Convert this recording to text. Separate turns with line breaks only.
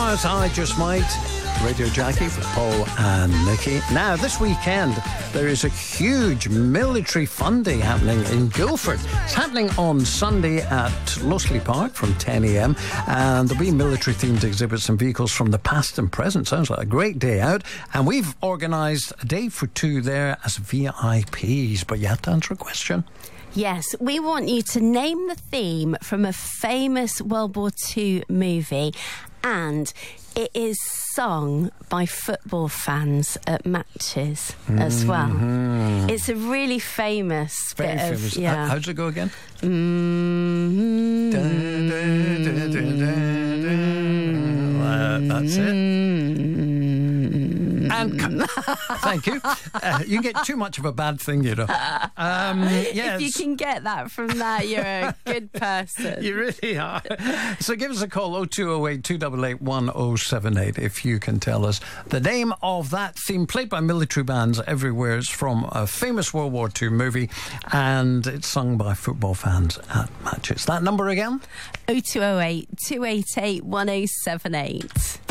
House, I Just Might. Radio Jackie for Paul and Nikki. Now, this weekend, there is a huge military fun day happening in Guildford. It's happening on Sunday at Lossley Park from 10 a.m. and there'll be military-themed exhibits and vehicles from the past and present. Sounds like a great day out. And we've organised a day for two there as VIPs. But you have to answer a question.
Yes, we want you to name the theme from a famous World War II movie, and it is sung by football fans at matches as well. It's a really famous
Very
bit
famous.
of... Yeah.
How does it go again? That's it. And thank you. You get too much of a bad thing, you know.
If you can get that from that, you're a good person.
You really are. So give us a call, 0208 288 1078, if you can tell us the name of that theme played by military bands everywhere. It's from a famous World War II movie and it's sung by football fans at matches. That number again?
0208 288 1078.